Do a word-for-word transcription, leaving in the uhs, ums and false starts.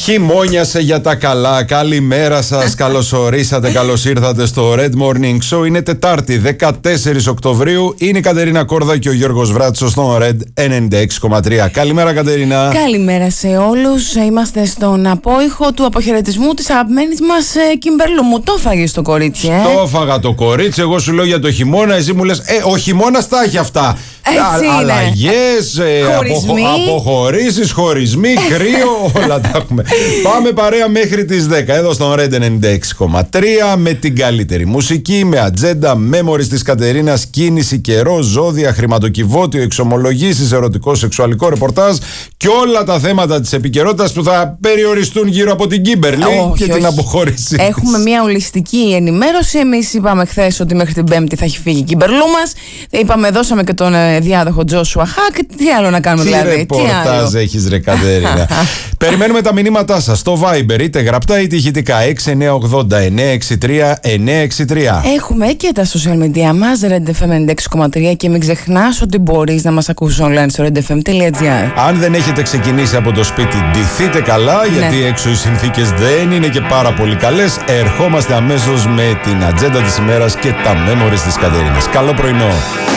Χειμώνιασε για τα καλά. Καλημέρα σας. Καλώς ορίσατε. Καλώς ήρθατε στο Red Morning Show. Είναι Τετάρτη, δεκατέσσερις Οκτωβρίου. Είναι η Κατερίνα Κόρδα και ο Γιώργος Βράτσος στο Red ενενήντα έξι κόμμα τρία. Καλημέρα, Κατερίνα. Καλημέρα σε όλους. Είμαστε στον απόϊχο του αποχαιρετισμού της αγαπημένης μας ε, Κιμπερλού. Μου το φάγες το κορίτσι, ε. Το έφαγα το κορίτσι. Εγώ σου λέω για το χειμώνα. Εσύ μου λες, ε, ο χειμώνας τα έχει αυτά. Αλλαγές, ε, αποχω, αποχωρήσεις, χωρισμοί, κρύο, όλα τα έχουμε. Πάμε παρέα μέχρι τις δέκα εδώ στον Red ενενήντα έξι κόμμα τρία με την καλύτερη μουσική, με ατζέντα, memories της Κατερίνας, κίνηση, καιρό, ζώδια, χρηματοκιβώτιο, εξομολογήσεις, ερωτικό, σεξουαλικό ρεπορτάζ και όλα τα θέματα της επικαιρότητας που θα περιοριστούν γύρω από την Κίμπερλι και όχι. την αποχώρηση. Έχουμε μια ολιστική ενημέρωση. Εμείς είπαμε χθες ότι μέχρι την Πέμπτη θα έχει φύγει η Κίμπερλού μας. Είπαμε, δώσαμε και τον διάδοχο Τζόσουα Χακ. Τι άλλο να κάνουμε, τι δηλαδή. Ρεπορτάζ έχεις, ρε Κατερίνα. Περιμένουμε τα μηνύματά σας στο Viber, είτε γραπτά είτε ηχητικά. έξι εννιά ογδόντα εννιά εξήντα τρία εννιά εξήντα τρία. Έχουμε και τα social media μας, Red εφ εμ ενενήντα έξι κόμμα τρία, και μην ξεχνάς ότι μπορείς να μας ακούσεις online στο ρεντ εφ εμ τελεία τζι άρ. Αν δεν έχετε ξεκινήσει από το σπίτι, ντυθείτε καλά, ναι. γιατί έξω οι συνθήκες δεν είναι και πάρα πολύ καλές. Ερχόμαστε αμέσως με την ατζέντα της ημέρας και τα memories της Κατερίνας. Καλό πρωινό.